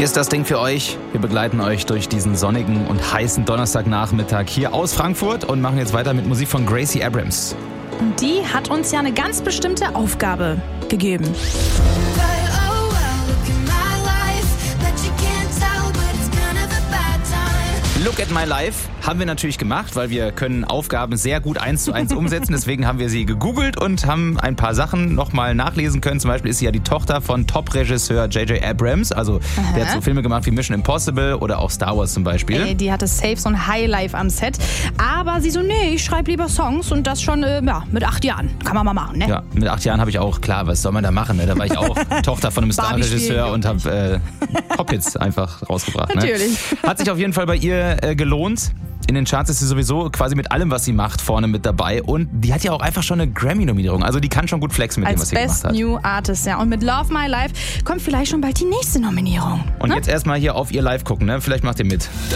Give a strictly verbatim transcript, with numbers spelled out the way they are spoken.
Hier ist das Ding für euch. Wir begleiten euch durch diesen sonnigen und heißen Donnerstagnachmittag hier aus Frankfurt und machen jetzt weiter mit Musik von Gracie Abrams. Und die hat uns ja eine ganz bestimmte Aufgabe gegeben. Look at my life haben wir natürlich gemacht, weil wir können Aufgaben sehr gut eins zu eins umsetzen. Deswegen haben wir sie gegoogelt und haben ein paar Sachen nochmal nachlesen können. Zum Beispiel ist sie ja die Tochter von Top-Regisseur J J Abrams. Also Aha. der hat so Filme gemacht wie Mission Impossible oder auch Star Wars zum Beispiel. Ey, die hatte safe so ein Highlife am Set. Aber sie so, nee, ich schreibe lieber Songs und das schon äh, ja, mit acht Jahren. Kann man mal machen, ne? Ja, mit acht Jahren habe ich auch, klar, was soll man da machen? Ne? Da war ich auch Tochter von einem Star-Regisseur und habe äh, Pop-Hits einfach rausgebracht. Natürlich. Ne? Hat sich auf jeden Fall bei ihr äh, gelohnt. In den Charts ist sie sowieso quasi mit allem, was sie macht, vorne mit dabei. Und die hat ja auch einfach schon eine Grammy-Nominierung. Also die kann schon gut flexen mit Als dem, was sie Best gemacht hat. New Artist, ja. Und mit Love My Life kommt vielleicht schon bald die nächste Nominierung. Und ne? jetzt erstmal hier auf ihr Live gucken, ne? Vielleicht macht ihr mit.